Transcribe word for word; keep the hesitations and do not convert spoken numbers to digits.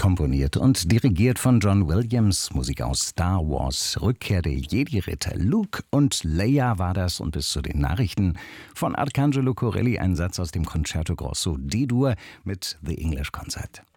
komponiert und dirigiert von John Williams. Musik aus Star Wars, Rückkehr der Jedi-Ritter. Luke und Leia war das, und bis zu den Nachrichten von Arcangelo Corelli ein Satz aus dem Concerto Grosso D-Dur mit The English Concert.